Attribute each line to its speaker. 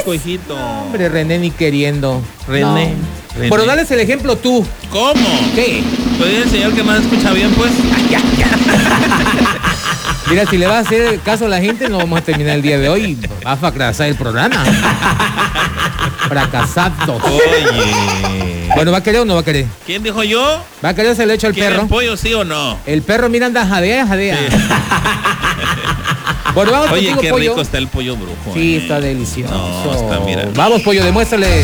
Speaker 1: hijo, hijito.
Speaker 2: Hombre, René ni queriendo.
Speaker 1: René.
Speaker 2: Pero dales el ejemplo tú.
Speaker 1: ¿Cómo?
Speaker 2: ¿Qué?
Speaker 1: Soy el señor que más escucha bien, pues.
Speaker 2: Mira, si le vas a hacer caso a la gente, no vamos a terminar el día de hoy. Va a fracasar el programa. Fracasado.
Speaker 1: Oye.
Speaker 2: Bueno, ¿va a querer o no va a querer?
Speaker 1: ¿Quién dijo yo?
Speaker 2: ¿Va a querer o se lo echo al
Speaker 1: ¿Quiere
Speaker 2: perro?
Speaker 1: pollo, sí o no?
Speaker 2: El perro, mira, anda jadea.
Speaker 1: Sí.
Speaker 2: Bueno, vamos
Speaker 1: Oye,
Speaker 2: contigo,
Speaker 1: qué
Speaker 2: pollo.
Speaker 1: rico está el pollo brujo.
Speaker 2: Sí, está delicioso.
Speaker 1: No, está, mira.
Speaker 2: Vamos, pollo, demuéstrale.